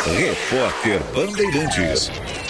Repórter Bandeirantes.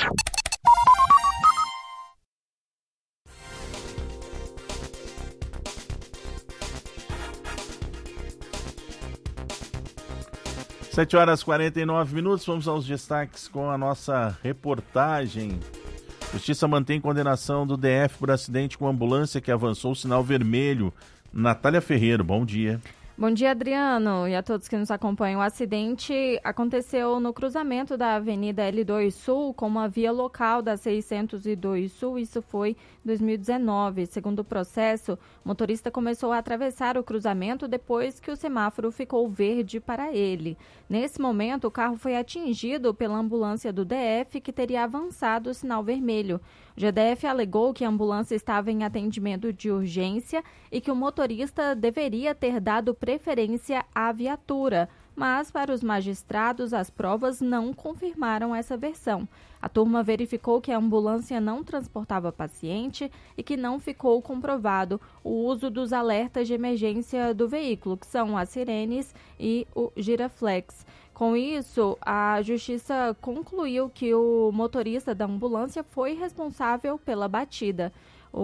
Sete horas e 49 minutos, vamos aos destaques com a nossa reportagem. Justiça mantém condenação do DF por acidente com ambulância que avançou o sinal vermelho. Natália Ferreira, bom dia. Bom dia, Adriano, e a todos que nos acompanham. O acidente aconteceu no cruzamento da Avenida L2 Sul com uma via local da 602 Sul. Isso foi em 2019. Segundo o processo, o motorista começou a atravessar o cruzamento depois que o semáforo ficou verde para ele. Nesse momento, o carro foi atingido pela ambulância do DF, que teria avançado o sinal vermelho. O GDF alegou que a ambulância estava em atendimento de urgência e que o motorista deveria ter dado preferência à viatura, mas para os magistrados as provas não confirmaram essa versão. A turma verificou que a ambulância não transportava paciente e que não ficou comprovado o uso dos alertas de emergência do veículo, que são as sirenes e o giraflex. Com isso, a Justiça concluiu que o motorista da ambulância foi responsável pela batida.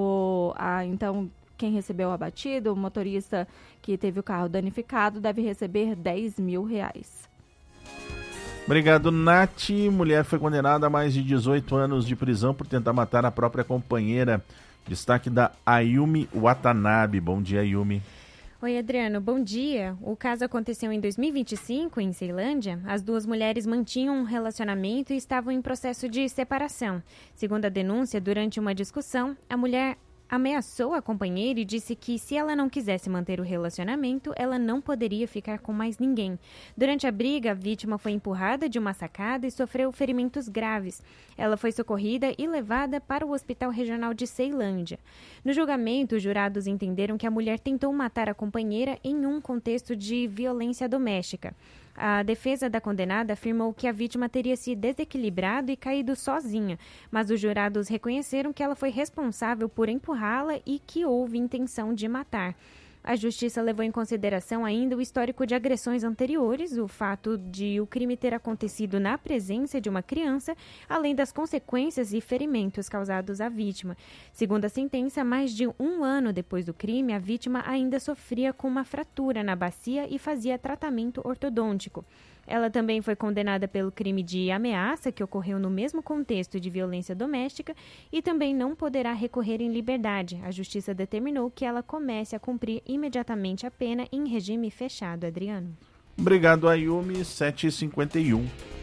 Então, quem recebeu a batida, o motorista que teve o carro danificado, deve receber R$10 mil. Obrigado, Nath. Mulher foi condenada a mais de 18 anos de prisão por tentar matar a própria companheira. Destaque da Ayumi Watanabe. Bom dia, Ayumi. Oi, Adriano, bom dia. O caso aconteceu em 2025, em Ceilândia. As duas mulheres mantinham um relacionamento e estavam em processo de separação. Segundo a denúncia, durante uma discussão, a mulher ameaçou a companheira e disse que se ela não quisesse manter o relacionamento, ela não poderia ficar com mais ninguém. Durante a briga, a vítima foi empurrada de uma sacada e sofreu ferimentos graves. Ela foi socorrida e levada para o Hospital Regional de Ceilândia. No julgamento, os jurados entenderam que a mulher tentou matar a companheira em um contexto de violência doméstica. A defesa da condenada afirmou que a vítima teria se desequilibrado e caído sozinha, mas os jurados reconheceram que ela foi responsável por empurrá-la e que houve intenção de matar. A Justiça levou em consideração ainda o histórico de agressões anteriores, o fato de o crime ter acontecido na presença de uma criança, além das consequências e ferimentos causados à vítima. Segundo a sentença, mais de um ano depois do crime, a vítima ainda sofria com uma fratura na bacia e fazia tratamento ortodôntico. Ela também foi condenada pelo crime de ameaça, que ocorreu no mesmo contexto de violência doméstica, e também não poderá recorrer em liberdade. A Justiça determinou que ela comece a cumprir imediatamente a pena em regime fechado. Adriano. Obrigado, Ayumi. 7h51.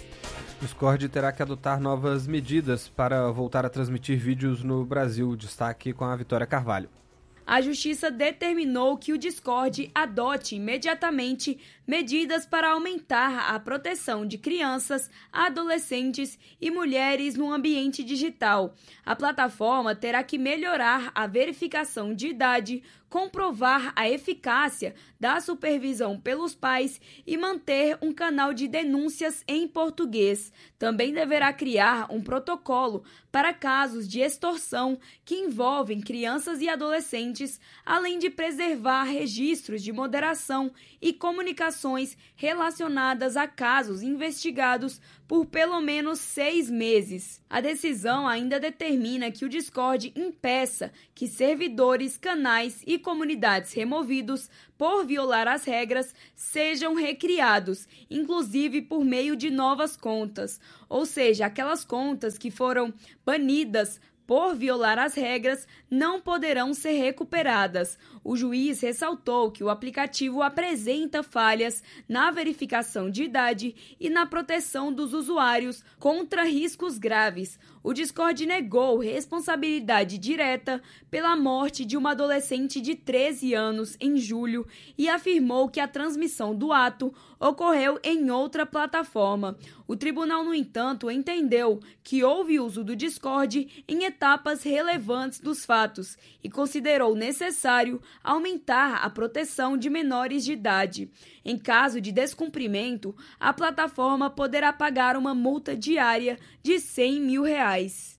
O Discord terá que adotar novas medidas para voltar a transmitir vídeos no Brasil. Destaque com a Vitória Carvalho. A Justiça determinou que o Discord adote imediatamente medidas para aumentar a proteção de crianças, adolescentes e mulheres no ambiente digital. A plataforma terá que melhorar a verificação de idade, comprovar a eficácia da supervisão pelos pais e manter um canal de denúncias em português. Também deverá criar um protocolo para casos de extorsão que envolvem crianças e adolescentes, além de preservar registros de moderação e comunicações relacionadas a casos investigados por pelo menos 6 meses. A decisão ainda determina que o Discord impeça que servidores, canais e comunidades removidos por violar as regras sejam recriados, inclusive por meio de novas contas, ou seja, aquelas contas que foram banidas por violar as regras não poderão ser recuperadas. O juiz ressaltou que o aplicativo apresenta falhas na verificação de idade e na proteção dos usuários contra riscos graves. O Discord negou responsabilidade direta pela morte de uma adolescente de 13 anos em julho e afirmou que a transmissão do ato ocorreu em outra plataforma. O tribunal, no entanto, entendeu que houve uso do Discord em etapas relevantes dos fatos e considerou necessário aumentar a proteção de menores de idade. Em caso de descumprimento, a plataforma poderá pagar uma multa diária de R$100 mil.